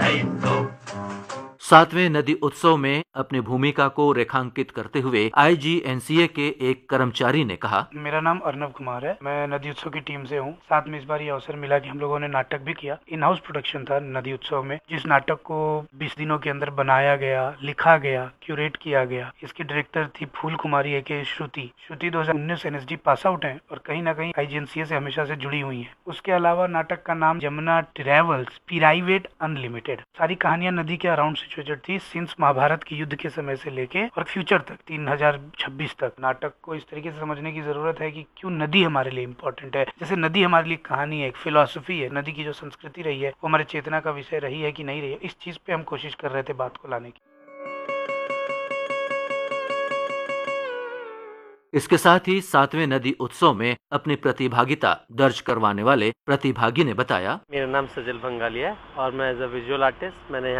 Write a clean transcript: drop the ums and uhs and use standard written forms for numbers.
सातवें नदी उत्सव में अपनी भूमिका को रेखांकित करते हुए IGNCA के एक कर्मचारी ने कहा, मेरा नाम अर्नब कुमार है। मैं नदी उत्सव की टीम से हूँ। साथ में इस बार ये अवसर मिला कि हम लोगों ने नाटक भी किया। इन हाउस प्रोडक्शन था नदी उत्सव में, जिस नाटक को 20 दिनों के अंदर बनाया गया, लिखा गया, क्यूरेट किया गया। इसकी डायरेक्टर थी फूल कुमारी के श्रुति 2019 NSD पास आउट है और कहीं ना कहीं IGNCA से हमेशा से जुड़ी हुई है। उसके अलावा नाटक का नाम जमुना ट्रेवल्स प्राइवेट अनलिमिटेड। सारी कहानियां नदी के अराउंड सिचुएटेड थी सिंस महाभारत के युद्ध के समय से लेके और फ्यूचर तक 3026 तक। नाटक को इस तरीके से समझने की जरूरत है कि क्यों नदी हमारे लिए इम्पोर्टेंट है। जैसे नदी हमारे लिए कहानी है, एक फिलॉसफी है, नदी की जो संस्कृति रही है वो हमारे चेतना का विषय रही है कि नहीं रही है, इस चीज पे हम कोशिश कर रहे थे बात को लाने की। इसके साथ ही सातवें नदी उत्सव में अपनी प्रतिभागिता दर्ज करवाने वाले प्रतिभागी ने बताया, मेरा नाम सजल बंगाली है और मैं एज अ विजुअल आर्टिस्ट मैंने